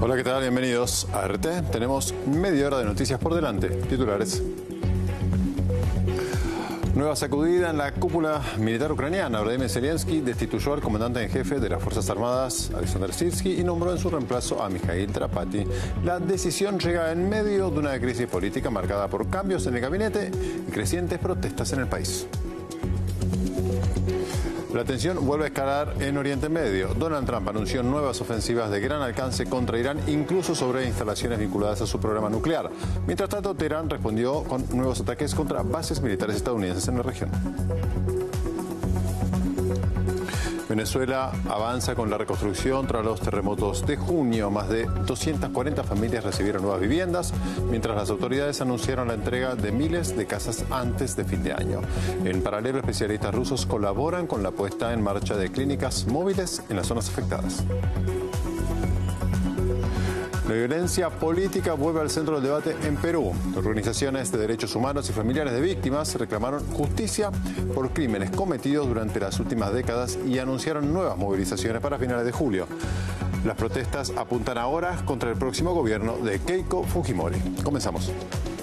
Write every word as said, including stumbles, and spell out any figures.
Hola, ¿qué tal? Bienvenidos a R T. Tenemos media hora de noticias por delante. Titulares. Nueva sacudida en la cúpula militar ucraniana. Volodymyr Zelensky destituyó al comandante en jefe de las Fuerzas Armadas, Alexander Sirski, y nombró en su reemplazo a Mikhail Drapati. La decisión llega en medio de una crisis política marcada por cambios en el gabinete y crecientes protestas en el país. La tensión vuelve a escalar en Oriente Medio. Donald Trump anunció nuevas ofensivas de gran alcance contra Irán, incluso sobre instalaciones vinculadas a su programa nuclear. Mientras tanto, Teherán respondió con nuevos ataques contra bases militares estadounidenses en la región. Venezuela avanza con la reconstrucción tras los terremotos de junio. Más de doscientas cuarenta familias recibieron nuevas viviendas, mientras las autoridades anunciaron la entrega de miles de casas antes de fin de año. En paralelo, especialistas rusos colaboran con la puesta en marcha de clínicas móviles en las zonas afectadas. La violencia política vuelve al centro del debate en Perú. Organizaciones de derechos humanos y familiares de víctimas reclamaron justicia por crímenes cometidos durante las últimas décadas y anunciaron nuevas movilizaciones para finales de julio. Las protestas apuntan ahora contra el próximo gobierno de Keiko Fujimori. Comenzamos.